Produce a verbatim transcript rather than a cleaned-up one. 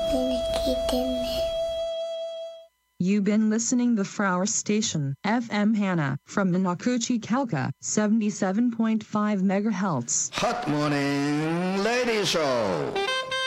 聞いてね。 You've been listening to Flower Station, F M Hana, from Minakuchi, Kalka, seventy-seven point five megahertz. Hot Morning Lady Show.